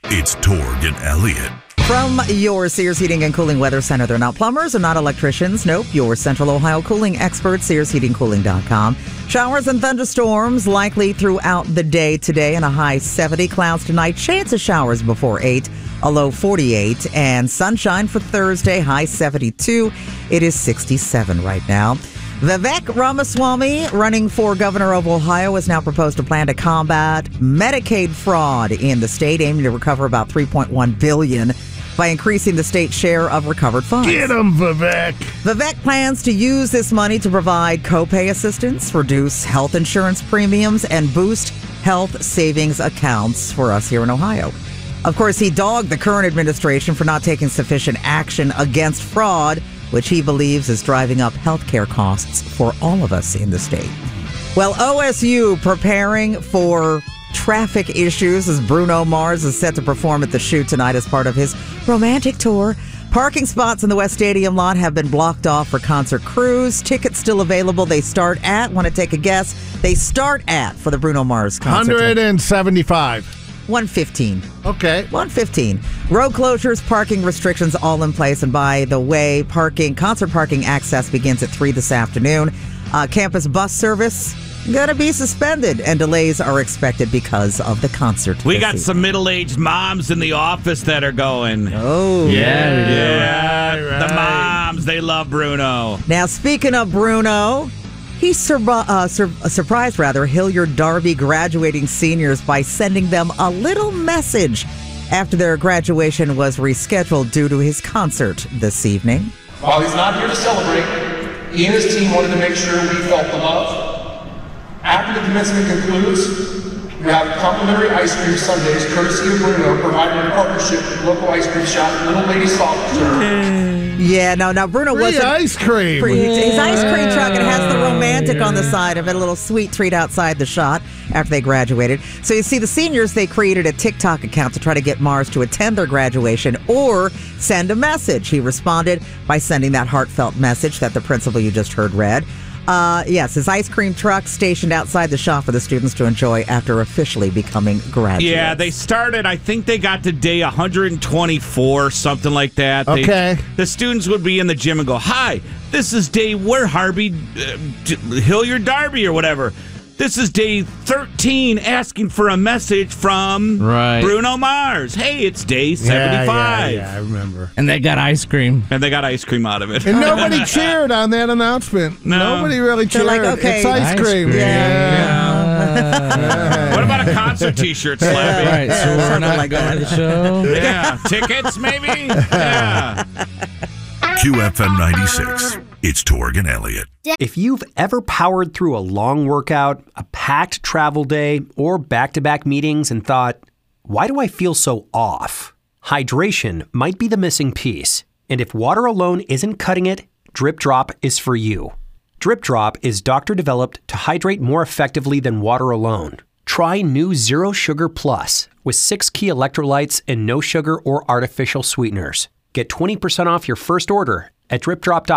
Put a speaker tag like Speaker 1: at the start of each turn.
Speaker 1: It's Torg and Elliott.
Speaker 2: From your Sears Heating and Cooling Weather Center. They're not plumbers or not electricians. Nope, your Central Ohio cooling expert, SearsHeatingCooling.com. Showers and thunderstorms likely throughout the day today, and a high 70. Clouds tonight, chance of showers before 8, a low 48. And sunshine for Thursday, high 72. It is 67 right now. Vivek Ramaswamy, running for governor of Ohio, has now proposed a plan to combat Medicaid fraud in the state, aiming to recover about $3.1 billion by increasing the state's share of recovered funds.
Speaker 3: Get him, Vivek.
Speaker 2: Vivek plans to use this money to provide copay assistance, reduce health insurance premiums, and boost health savings accounts for us here in Ohio. Of course, he dogged the current administration for not taking sufficient action against fraud, which he believes is driving up healthcare costs for all of us in the state. Well, OSU preparing for traffic issues as Bruno Mars is set to perform at the Shoot tonight as part of his romantic tour. Parking spots in the West Stadium lot have been blocked off for concert crews. Tickets still available. They start at, want to take a guess? They start at, for the Bruno Mars concert.
Speaker 3: 175.
Speaker 2: 115.
Speaker 3: Okay.
Speaker 2: 115. Road closures, parking restrictions all in place. And by the way, concert parking access begins at 3 this afternoon. Campus bus service going to be suspended, and delays are expected because of the concert.
Speaker 4: We got some middle-aged moms in the office that are going.
Speaker 2: Oh.
Speaker 4: Yeah. Right. The moms, they love Bruno.
Speaker 2: Now, speaking of Bruno, he surprised Hilliard Darby graduating seniors by sending them a little message after their graduation was rescheduled due to his concert this evening.
Speaker 5: While he's not here to celebrate, he and his team wanted to make sure we felt the love. After the commencement concludes, we have complimentary ice cream sundaes, courtesy of Bruno, provided in partnership with local ice cream shop, Little Lady Soft Serve.
Speaker 2: Yeah, now Bruno wasn't...
Speaker 3: ice cream.
Speaker 2: His ice cream truck, it has the romantic on the side of it, a little sweet treat outside the shot after they graduated. So you see, the seniors, they created a TikTok account to try to get Mars to attend their graduation or send a message. He responded by sending that heartfelt message that the principal you just heard read. Yes, his ice cream truck stationed outside the shop for the students to enjoy after officially becoming graduates.
Speaker 4: Yeah, they started, I think they got to day 124, something like that.
Speaker 3: Okay.
Speaker 4: The students would be in the gym and go, "Hi, this is day, we're Hilliard Darby or whatever. This is day 13 asking for a message from Bruno Mars. Hey, it's day 75.
Speaker 3: Yeah, I remember.
Speaker 6: And they got ice cream.
Speaker 4: And they got ice cream out of it.
Speaker 3: And nobody cheered on that announcement.
Speaker 4: No.
Speaker 3: Nobody really cheered.
Speaker 2: They're like, okay,
Speaker 3: it's ice cream.
Speaker 2: Yeah.
Speaker 4: What about a concert T-shirt, Slappy?
Speaker 6: Right, so we're not
Speaker 2: like
Speaker 6: going
Speaker 2: that.
Speaker 6: to the show.
Speaker 4: Yeah, tickets maybe? Yeah.
Speaker 1: QFM 96. It's Torg and Elliott.
Speaker 7: If you've ever powered through a long workout, a packed travel day, or back-to-back meetings and thought, why do I feel so off? Hydration might be the missing piece. And if water alone isn't cutting it, Drip Drop is for you. Drip Drop is doctor-developed to hydrate more effectively than water alone. Try new Zero Sugar Plus with 6 key electrolytes and no sugar or artificial sweeteners. Get 20% off your first order at dripdrop.com.